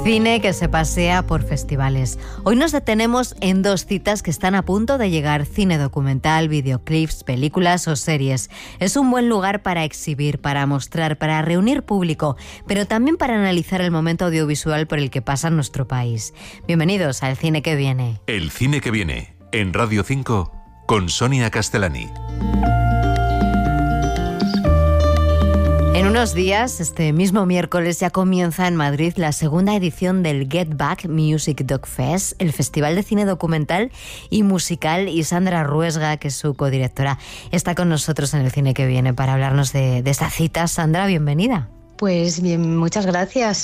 Cine que se pasea por festivales. Hoy nos detenemos en dos citas que están a punto de llegar: cine documental, videoclips, películas o series. Es un buen lugar para exhibir, para mostrar, para reunir público, pero también para analizar el momento audiovisual por el que pasa nuestro país. Bienvenidos al Cine que Viene. El Cine que Viene, en Radio 5, con Sonia Castellani. En unos días, este mismo miércoles, ya comienza en Madrid la segunda edición del Get Back Music Doc Fest, el festival de cine documental y musical, y Sandra Ruesga, que es su codirectora, está con nosotros en el Cine que Viene para hablarnos de esta cita. Sandra, bienvenida. Pues bien, muchas gracias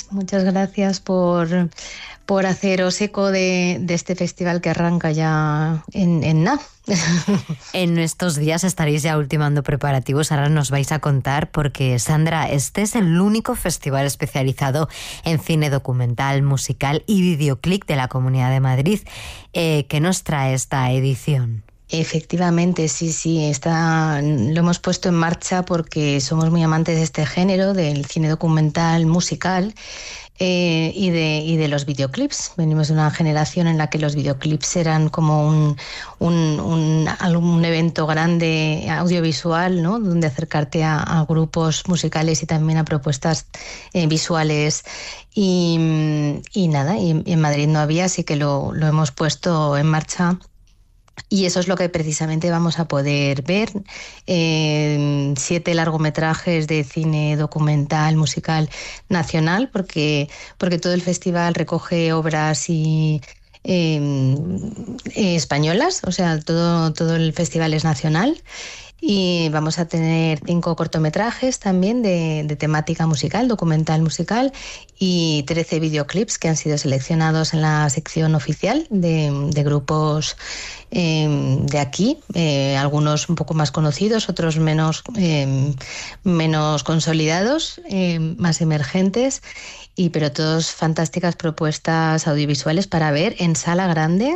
por haceros eco de este festival que arranca ya en nada. En estos días estaréis ya ultimando preparativos, ahora nos vais a contar, porque Sandra, este es el único festival especializado en cine documental, musical y videoclip de la Comunidad de Madrid. ¿Qué nos trae esta edición? Efectivamente, sí, lo hemos puesto en marcha porque somos muy amantes de este género, del cine documental musical y de los videoclips. Venimos de una generación en la que los videoclips eran como un evento grande audiovisual, ¿no? Donde acercarte a grupos musicales y también a propuestas visuales. Y en Madrid no había, así que lo hemos puesto en marcha. Y eso es lo que precisamente vamos a poder ver. 7 largometrajes de cine documental, musical, nacional, porque todo el festival recoge obras españolas, o sea, todo el festival es nacional. Y vamos a tener 5 cortometrajes también de temática musical, documental musical, y 13 videoclips que han sido seleccionados en la sección oficial de grupos de aquí, algunos un poco más conocidos, otros menos consolidados, más emergentes. Pero todos fantásticas propuestas audiovisuales para ver en sala grande,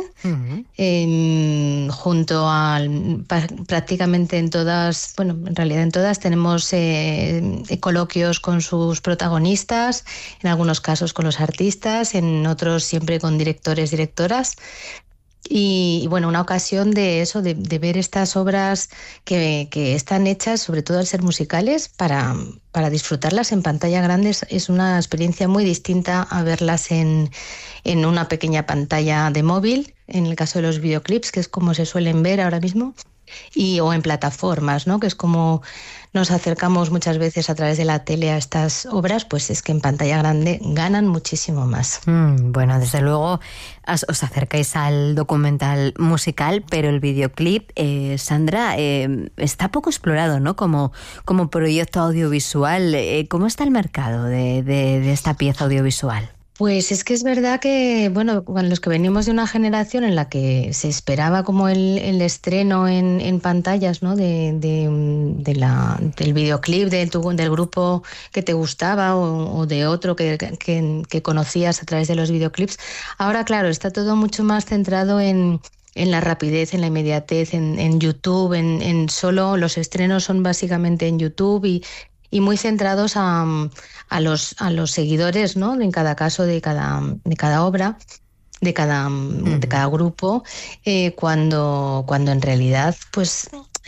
junto a prácticamente en todas, bueno, en realidad en todas tenemos coloquios con sus protagonistas, en algunos casos con los artistas, en otros siempre con directores, directoras. Y bueno, una ocasión de eso, de ver estas obras que están hechas, sobre todo al ser musicales, para disfrutarlas en pantalla grande. Es una experiencia muy distinta a verlas en una pequeña pantalla de móvil, en el caso de los videoclips, que es como se suelen ver ahora mismo, o en plataformas, ¿no? Que es como nos acercamos muchas veces a través de la tele a estas obras, pues es que en pantalla grande ganan muchísimo más. Bueno, desde luego os acercáis al documental musical, pero el videoclip, Sandra, está poco explorado, ¿no? Como proyecto audiovisual. ¿Cómo está el mercado de esta pieza audiovisual? Pues es que es verdad que, bueno, los que venimos de una generación en la que se esperaba como el estreno en pantallas, ¿no? del videoclip del grupo que te gustaba o de otro que conocías a través de los videoclips. Ahora, claro, está todo mucho más centrado en la rapidez, en la inmediatez, en YouTube, en solo los estrenos son básicamente en YouTube y muy centrados a los seguidores, ¿no? En cada caso de cada obra, de cada grupo, cuando en realidad pues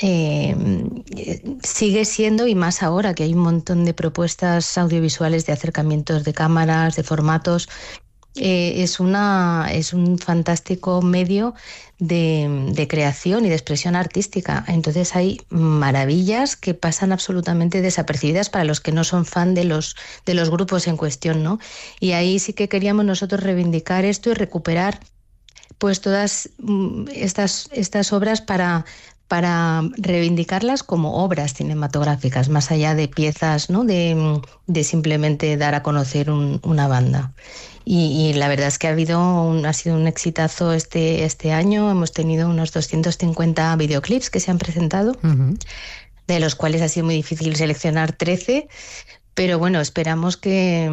sigue siendo, y más ahora que hay un montón de propuestas audiovisuales de acercamientos de cámaras, de formatos. Es un fantástico medio de creación y de expresión artística. Entonces hay maravillas que pasan absolutamente desapercibidas para los que no son fan de los grupos en cuestión, ¿no? Y ahí sí que queríamos nosotros reivindicar esto y recuperar pues todas estas obras para reivindicarlas como obras cinematográficas, más allá de piezas, ¿no? de simplemente dar a conocer una banda. Y la verdad es que ha sido un exitazo este año. Hemos tenido unos 250 videoclips que se han presentado, de los cuales ha sido muy difícil seleccionar 13, pero bueno, esperamos que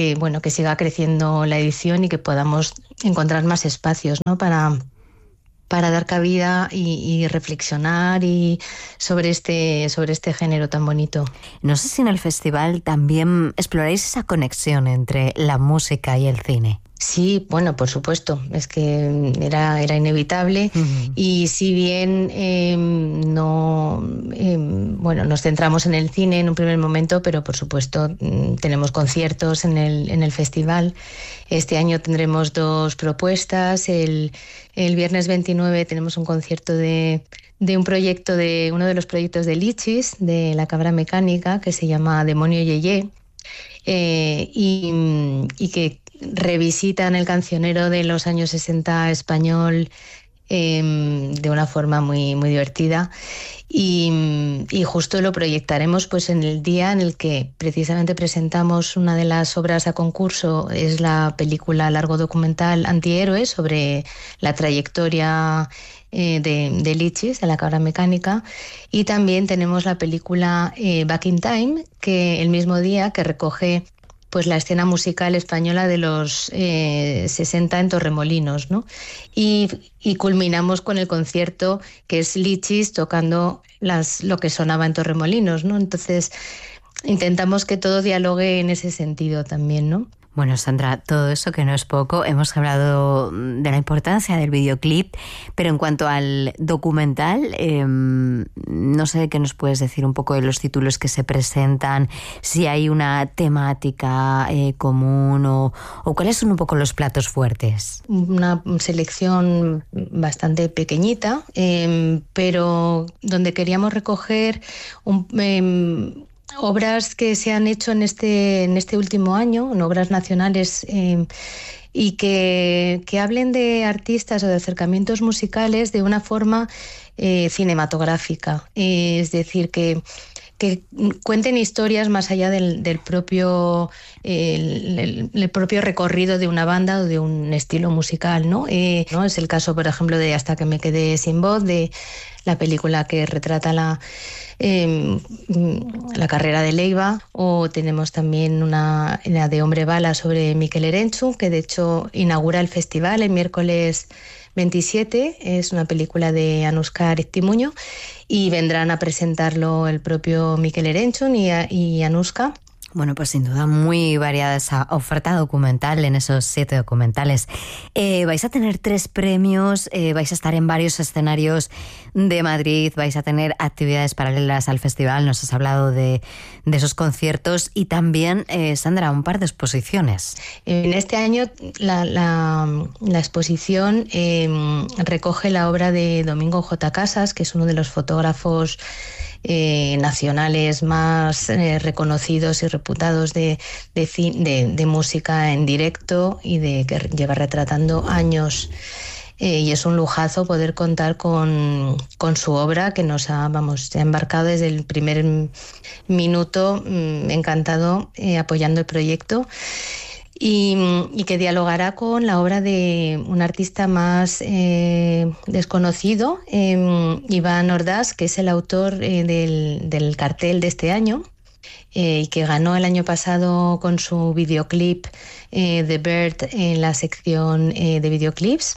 siga creciendo la edición y que podamos encontrar más espacios, ¿no? para para dar cabida y reflexionar y sobre este género tan bonito. No sé si en el festival también exploráis esa conexión entre la música y el cine. Sí, bueno, por supuesto, es que era inevitable. Uh-huh. Y si bien nos centramos en el cine en un primer momento, pero por supuesto tenemos conciertos en el festival. Este año tendremos 2 propuestas. El viernes 29 tenemos un concierto de un proyecto uno de los proyectos de Lichis, de La Cabra Mecánica, que se llama Demonio Yeye, y que revisitan el cancionero de los años 60 español de una forma muy, muy divertida, y justo lo proyectaremos pues en el día en el que precisamente presentamos una de las obras a concurso. Es la película largo documental Antihéroes, sobre la trayectoria de Lichis, de La Cabra Mecánica, y también tenemos la película Back in Time, que el mismo día, que recoge pues la escena musical española de los 60 en Torremolinos, ¿no? Y culminamos con el concierto, que es Lichis tocando lo que sonaba en Torremolinos, ¿no? Entonces intentamos que todo dialogue en ese sentido también, ¿no? Bueno, Sandra, todo eso que no es poco. Hemos hablado de la importancia del videoclip, pero en cuanto al documental, no sé qué nos puedes decir un poco de los títulos que se presentan, si hay una temática común o cuáles son un poco los platos fuertes. Una selección bastante pequeñita, pero donde queríamos recoger obras que se han hecho en este último año, en obras nacionales, y que hablen de artistas o de acercamientos musicales de una forma cinematográfica. Es decir, que cuenten historias más allá del propio el propio recorrido de una banda o de un estilo musical, ¿no? Es el caso, por ejemplo, de Hasta que me quedé sin voz, de la película que retrata la carrera de Leiva, o tenemos también la de Hombre Bala sobre Mikel Erenchun, que de hecho inaugura el festival el miércoles 27, es una película de Anuska Ariztimuño, y vendrán a presentarlo el propio Mikel Erenchun y Anuska. Bueno, pues sin duda muy variada esa oferta documental en esos 7 documentales. Vais a tener 3 premios, vais a estar en varios escenarios de Madrid, vais a tener actividades paralelas al festival, nos has hablado de esos conciertos y también, Sandra, un par de exposiciones. En este año la exposición recoge la obra de Domingo J. Casas, que es uno de los fotógrafos nacionales más reconocidos y reputados de música en directo y que lleva retratando años, y es un lujazo poder contar con su obra, que se ha embarcado desde el primer minuto, encantado, apoyando el proyecto. Y que dialogará con la obra de un artista más desconocido, Iván Ordaz, que es el autor del cartel de este año, y que ganó el año pasado con su videoclip The Bird en la sección de videoclips.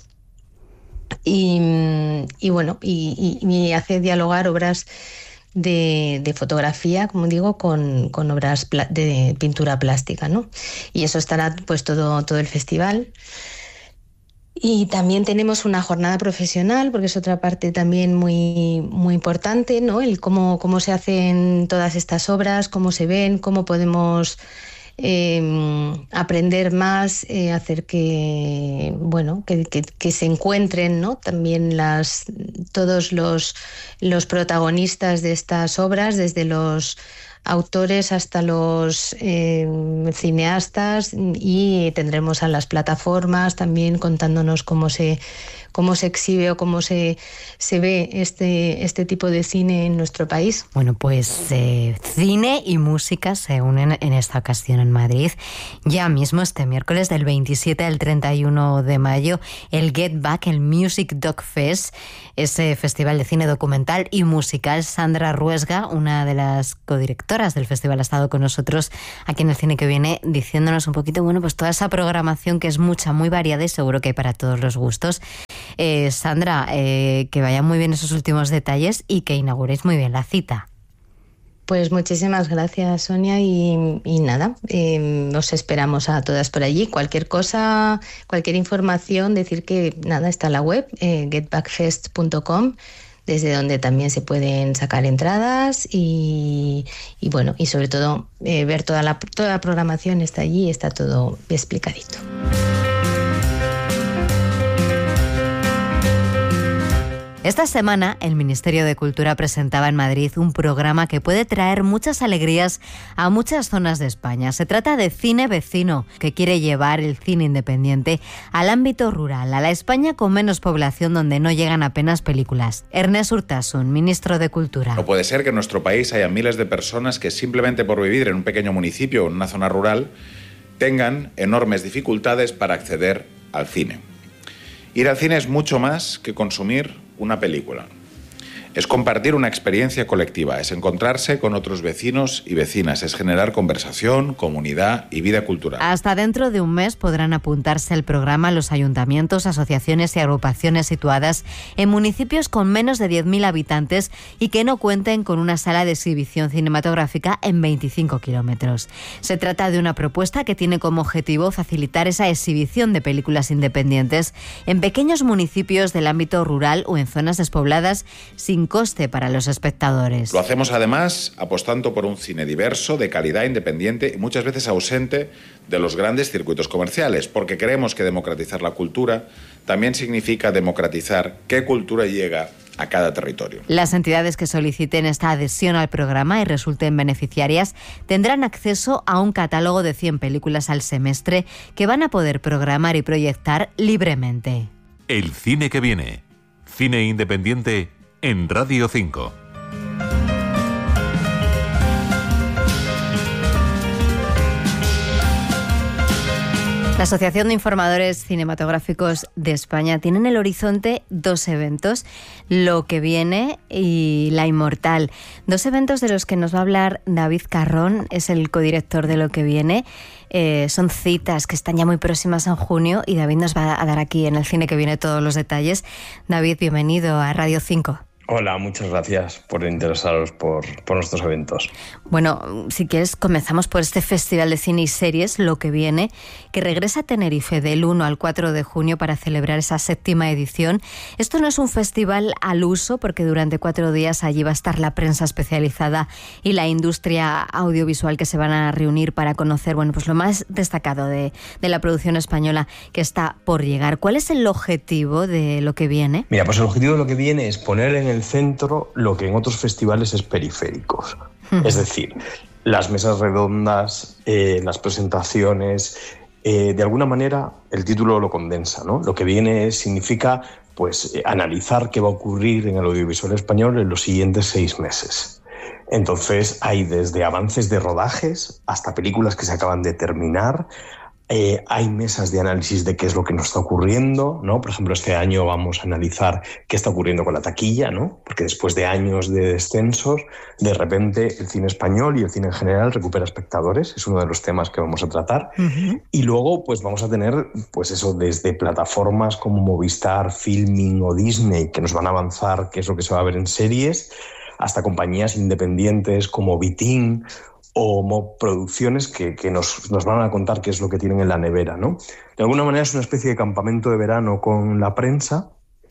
Y bueno, y hace dialogar obras de fotografía, como digo, con obras de pintura plástica, ¿no? Y eso estará pues todo el festival. Y también tenemos una jornada profesional, porque es otra parte también muy, muy importante, ¿no? El cómo se hacen todas estas obras, cómo se ven, cómo podemos aprender más, hacer que se encuentren, ¿no? También todos los protagonistas de estas obras, desde los autores hasta los cineastas, y tendremos a las plataformas también contándonos cómo se exhibe o cómo se ve este tipo de cine en nuestro país. Bueno, pues cine y música se unen en esta ocasión en Madrid. Ya mismo este miércoles, del 27 al 31 de mayo, el Get Back, el Music Doc Fest, ese festival de cine documental y musical. Sandra Ruesga, una de las codirectoras directoras del festival ha estado con nosotros aquí en El Cine que Viene, diciéndonos un poquito, bueno, pues toda esa programación que es mucha, muy variada y seguro que hay para todos los gustos. Sandra, que vayan muy bien esos últimos detalles y que inauguréis muy bien la cita. Pues muchísimas gracias, Sonia, y nada, nos esperamos a todas por allí. Cualquier cosa, cualquier información, decir que nada, está en la web, getbackfest.com, desde donde también se pueden sacar entradas y bueno, y sobre todo ver toda la programación está allí, está todo explicadito. Esta semana, el Ministerio de Cultura presentaba en Madrid un programa que puede traer muchas alegrías a muchas zonas de España. Se trata de Cine Vecino, que quiere llevar el cine independiente al ámbito rural, a la España con menos población donde no llegan apenas películas. Ernest Urtasun, ministro de Cultura. No puede ser que en nuestro país haya miles de personas que simplemente por vivir en un pequeño municipio o en una zona rural tengan enormes dificultades para acceder al cine. Ir al cine es mucho más que consumir una película. Es compartir una experiencia colectiva, es encontrarse con otros vecinos y vecinas, es generar conversación, comunidad y vida cultural. Hasta dentro de un mes podrán apuntarse al programa los ayuntamientos, asociaciones y agrupaciones situadas en municipios con menos de 10.000 habitantes y que no cuenten con una sala de exhibición cinematográfica en 25 kilómetros. Se trata de una propuesta que tiene como objetivo facilitar esa exhibición de películas independientes en pequeños municipios del ámbito rural o en zonas despobladas sin coste para los espectadores. Lo hacemos además apostando por un cine diverso, de calidad, independiente y muchas veces ausente de los grandes circuitos comerciales, porque creemos que democratizar la cultura también significa democratizar qué cultura llega a cada territorio. Las entidades que soliciten esta adhesión al programa y resulten beneficiarias tendrán acceso a un catálogo de 100 películas al semestre que van a poder programar y proyectar libremente. El Cine que Viene. Cine independiente en Radio 5. La Asociación de Informadores Cinematográficos de España tiene en el horizonte 2 eventos, Lo que Viene y La Inmortal. 2 eventos de los que nos va a hablar David Carrón, es el codirector de Lo que Viene. Son citas que están ya muy próximas en junio y David nos va a dar aquí en El Cine que Viene todos los detalles. David, bienvenido a Radio 5. Hola, muchas gracias por interesaros por nuestros eventos. Bueno, si quieres comenzamos por este Festival de Cine y Series, Lo que Viene, que regresa a Tenerife del 1 al 4 de junio para celebrar esa 7ª edición. Esto no es un festival al uso porque durante 4 días allí va a estar la prensa especializada y la industria audiovisual que se van a reunir para conocer, bueno, pues lo más destacado de la producción española que está por llegar. ¿Cuál es el objetivo de Lo que Viene? Mira, pues el objetivo de Lo que Viene es poner en el centro lo que en otros festivales es periféricos. Es decir, las mesas redondas, las presentaciones, de alguna manera el título lo condensa, ¿no? Lo que viene significa pues analizar qué va a ocurrir en el audiovisual español en los siguientes 6 meses. Entonces hay desde avances de rodajes hasta películas que se acaban de terminar. Hay mesas de análisis de qué es lo que nos está ocurriendo, ¿no? Por ejemplo, este año vamos a analizar qué está ocurriendo con la taquilla, ¿no? Porque después de años de descensos, de repente el cine español y el cine en general recupera espectadores. Es uno de los temas que vamos a tratar. Uh-huh. Y luego, pues vamos a tener, pues eso, desde plataformas como Movistar, Filmin o Disney, que nos van a avanzar qué es lo que se va a ver en series, hasta compañías independientes como Vitin o producciones que nos van a contar qué es lo que tienen en la nevera, ¿no? De alguna manera es una especie de campamento de verano con la prensa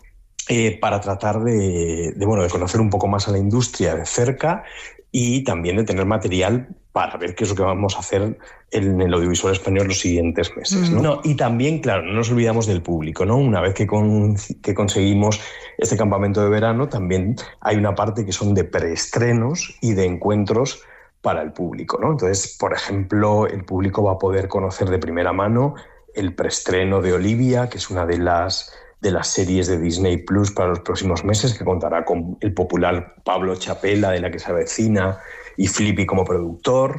para tratar de conocer un poco más a la industria de cerca y también de tener material para ver qué es lo que vamos a hacer en el audiovisual español los siguientes meses, ¿no? Y también, claro, no nos olvidamos del público, ¿no? Una vez que conseguimos este campamento de verano, también hay una parte que son de preestrenos y de encuentros para el público, ¿no? Entonces, por ejemplo, el público va a poder conocer de primera mano el preestreno de Olivia, que es una de las series de Disney Plus para los próximos meses, que contará con el popular Pablo Chapela, de La que se avecina, y Flippy como productor.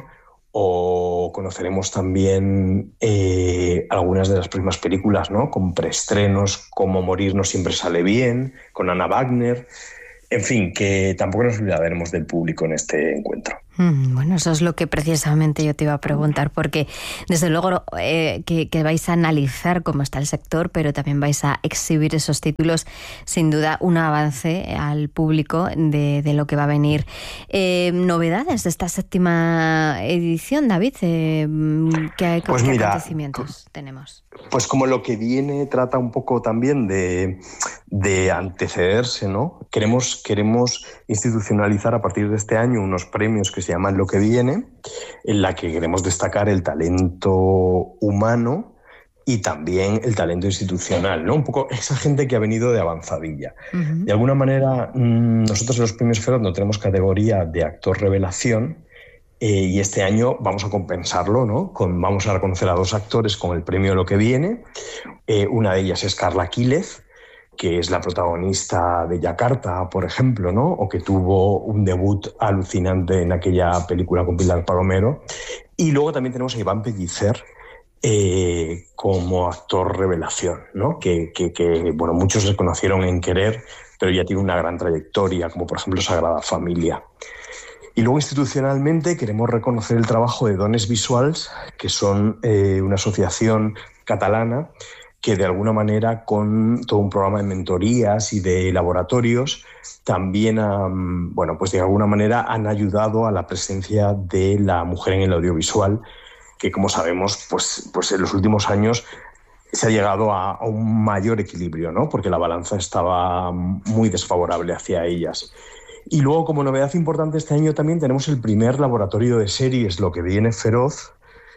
O conoceremos también algunas de las próximas películas, ¿no? Con preestrenos como Morir no siempre sale bien, con Anna Wagner. En fin, que tampoco nos olvidaremos del público en este encuentro. Bueno, eso es lo que precisamente yo te iba a preguntar, porque desde luego que vais a analizar cómo está el sector, pero también vais a exhibir esos títulos, sin duda un avance al público de lo que va a venir. ¿Novedades de esta 7ª edición, David? ¿Qué acontecimientos tenemos? Pues como lo que viene trata un poco también de antecederse, ¿no? Queremos institucionalizar a partir de este año unos premios que se llaman Lo que viene, en la que queremos destacar el talento humano y también el talento institucional, ¿no? Un poco esa gente que ha venido de avanzadilla. Uh-huh. De alguna manera, nosotros en los premios Feroz no tenemos categoría de actor revelación, y este año vamos a compensarlo, ¿no? Vamos a reconocer a 2 actores con el premio Lo que viene. Una de ellas es Carla Quílez, que es la protagonista de Yakarta, por ejemplo, ¿no? O que tuvo un debut alucinante en aquella película con Pilar Palomero. Y luego también tenemos a Iván Pellicer como actor revelación, ¿no? Que bueno, muchos le conocieron en Querer, pero ya tiene una gran trayectoria, como por ejemplo Sagrada Familia. Y luego institucionalmente queremos reconocer el trabajo de Dones Visuals, que son una asociación catalana que de alguna manera, con todo un programa de mentorías y de laboratorios, también pues de alguna manera han ayudado a la presencia de la mujer en el audiovisual, que como sabemos, pues en los últimos años se ha llegado a un mayor equilibrio, ¿no? Porque la balanza estaba muy desfavorable hacia ellas. Y luego, como novedad importante este año, también tenemos el primer laboratorio de series, Lo que viene Feroz,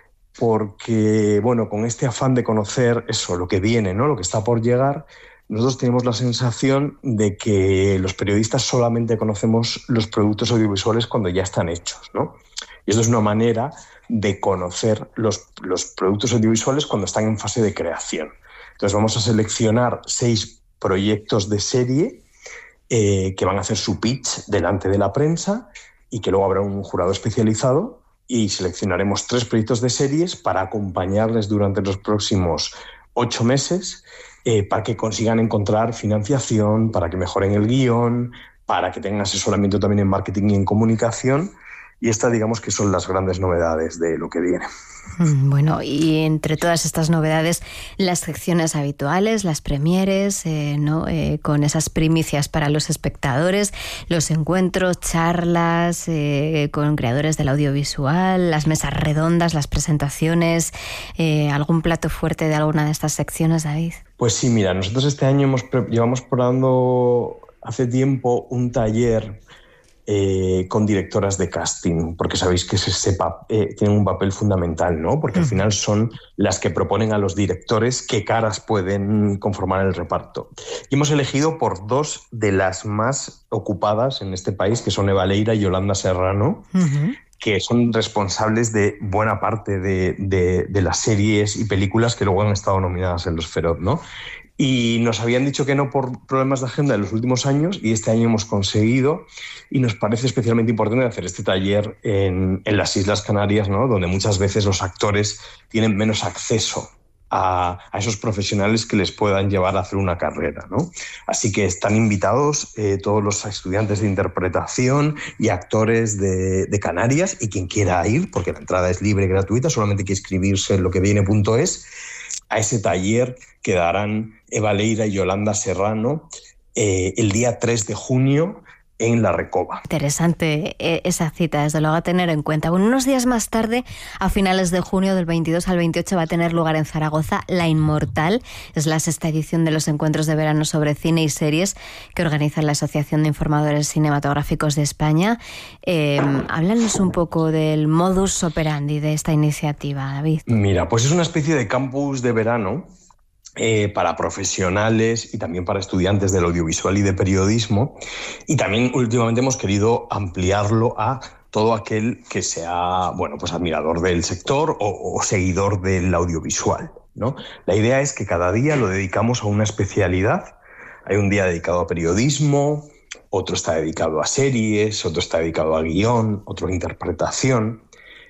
porque, bueno, con este afán de conocer eso, lo que viene, ¿no? Lo que está por llegar, nosotros tenemos la sensación de que los periodistas solamente conocemos los productos audiovisuales cuando ya están hechos, ¿no? Y esto es una manera de conocer los productos audiovisuales cuando están en fase de creación. Entonces vamos a seleccionar 6 proyectos de serie que van a hacer su pitch delante de la prensa y que luego habrá un jurado especializado y seleccionaremos 3 proyectos de series para acompañarles durante los próximos 8 meses para que consigan encontrar financiación, para que mejoren el guión, para que tengan asesoramiento también en marketing y en comunicación. Y estas, digamos, que son las grandes novedades de Lo que viene. Bueno, y entre todas estas novedades, las secciones habituales, las premieres, ¿no? Con esas primicias para los espectadores, los encuentros, charlas con creadores del audiovisual, las mesas redondas, las presentaciones, ¿algún plato fuerte de alguna de estas secciones, David? Pues sí, mira, nosotros este año llevamos probando hace tiempo un taller con directoras de casting, porque sabéis que tienen un papel fundamental, ¿no? Porque al final son las que proponen a los directores qué caras pueden conformar el reparto. Y hemos elegido por 2 de las más ocupadas en este país, que son Eva Leira y Yolanda Serrano, que son responsables de buena parte de las series y películas que luego han estado nominadas en los Feroz, ¿no? Y nos habían dicho que no por problemas de agenda en los últimos años, y este año hemos conseguido, y nos parece especialmente importante hacer este taller en las Islas Canarias, ¿no? Donde muchas veces los actores tienen menos acceso a esos profesionales que les puedan llevar a hacer una carrera, ¿no? Así que están invitados todos los estudiantes de interpretación y actores de Canarias, y quien quiera ir, porque la entrada es libre y gratuita, solamente hay que inscribirse en loqueviene.es, a ese taller que darán Eva Leira y Yolanda Serrano el día 3 de junio en La Recoba. Interesante esa cita, desde luego a tener en cuenta. Bueno, unos días más tarde, a finales de junio, del 22 al 28, va a tener lugar en Zaragoza La Inmortal. Es la 6ª edición de los encuentros de verano sobre cine y series que organiza la Asociación de Informadores Cinematográficos de España. Háblanos un poco del modus operandi de esta iniciativa, David. Mira, pues es una especie de campus de verano para profesionales y también para estudiantes del audiovisual y de periodismo, y también últimamente hemos querido ampliarlo a todo aquel que sea, bueno, pues admirador del sector o seguidor del audiovisual, ¿no? La idea es que cada día lo dedicamos a una especialidad. Hay un día dedicado a periodismo, otro está dedicado a series, otro está dedicado a guión, otro a interpretación,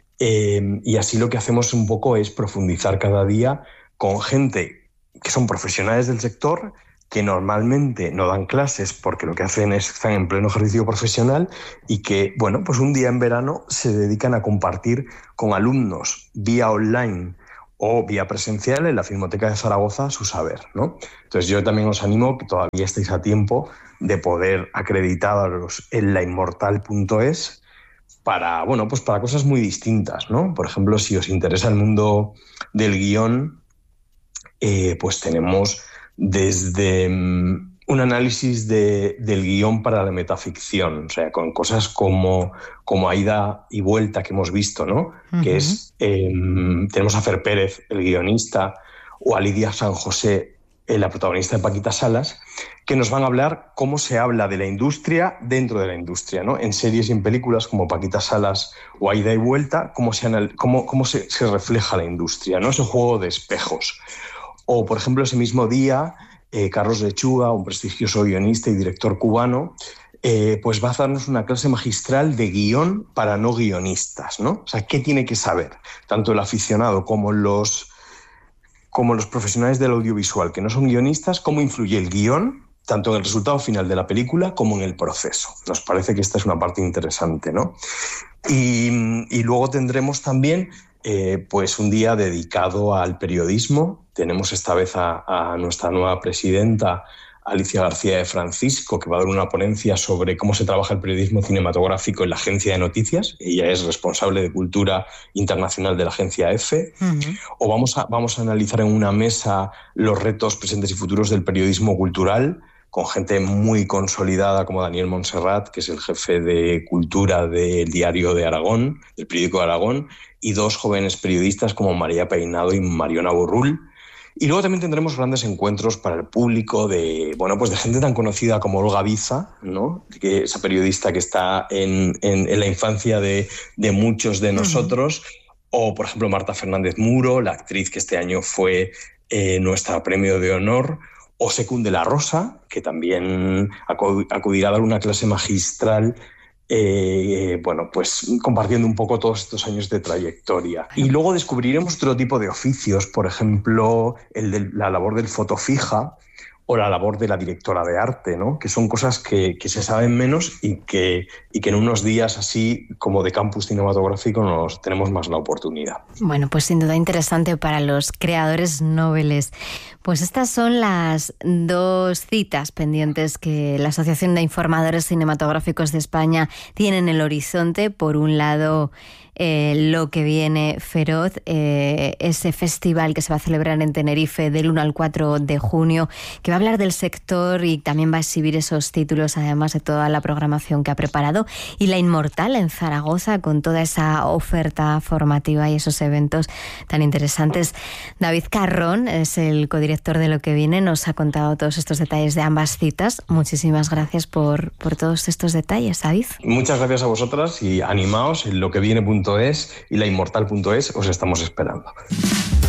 y así lo que hacemos un poco es profundizar cada día con gente que son profesionales del sector, que normalmente no dan clases porque lo que hacen es están en pleno ejercicio profesional y que, bueno, pues un día en verano se dedican a compartir con alumnos vía online o vía presencial en la Filmoteca de Zaragoza su saber, ¿no? Entonces yo también os animo, que todavía estáis a tiempo, de poder acreditaros en lainmortal.es para, bueno, pues para cosas muy distintas, ¿no? Por ejemplo, si os interesa el mundo del guión, pues tenemos desde un análisis del guión para la metaficción, o sea, con cosas como A ida y vuelta que hemos visto, ¿no? Uh-huh. Que es, tenemos a Fer Pérez, el guionista, o a Lidia San José, la protagonista de Paquita Salas, que nos van a hablar cómo se habla de la industria dentro de la industria, ¿no? En series y en películas como Paquita Salas o A ida y vuelta, cómo se refleja la industria, ¿no? Ese juego de espejos. O, por ejemplo, ese mismo día, Carlos Lechuga, un prestigioso guionista y director cubano, pues va a darnos una clase magistral de guión para no guionistas, ¿no? O sea, ¿qué tiene que saber tanto el aficionado como los profesionales del audiovisual que no son guionistas? ¿Cómo influye el guión tanto en el resultado final de la película como en el proceso? Nos parece que esta es una parte interesante, ¿no? Y luego tendremos también pues un día dedicado al periodismo. Tenemos esta vez a nuestra nueva presidenta, Alicia García de Francisco, que va a dar una ponencia sobre cómo se trabaja el periodismo cinematográfico en la Agencia de Noticias. Ella es responsable de Cultura Internacional de la Agencia EFE. Uh-huh. O vamos a analizar en una mesa los retos presentes y futuros del periodismo cultural, con gente muy consolidada como Daniel Montserrat, que es el jefe de cultura del Diario de Aragón, del periódico de Aragón, y dos jóvenes periodistas como María Peinado y Mariona Borrul. Y luego también tendremos grandes encuentros para el público de gente tan conocida como Olga Biza, ¿no? Que esa periodista que está en la infancia de muchos de nosotros, o por ejemplo Marta Fernández Muro, la actriz que este año fue nuestra premio de honor, o Secún de la Rosa, que también acudirá a dar una clase magistral, pues compartiendo un poco todos estos años de trayectoria. Y luego descubriremos otro tipo de oficios, por ejemplo, el de la labor del fotofija o la labor de la directora de arte, ¿no? Que son cosas que se saben menos y que en unos días así como de campus cinematográfico tenemos más la oportunidad. Bueno, pues sin duda interesante para los creadores noveles. Pues estas son las dos citas pendientes que la Asociación de Informadores Cinematográficos de España tiene en el horizonte. Por un lado, Lo que viene feroz, ese festival que se va a celebrar en Tenerife del 1 al 4 de junio, que va a hablar del sector y también va a exhibir esos títulos, además de toda la programación que ha preparado. Y La Inmortal en Zaragoza, con toda esa oferta formativa y esos eventos tan interesantes. David Carrón es el codirector de Lo que viene, nos ha contado todos estos detalles de ambas citas. Muchísimas gracias por todos estos detalles, David. Muchas gracias a vosotras y animaos en loqueviene.es y lainmortal.es, os estamos esperando.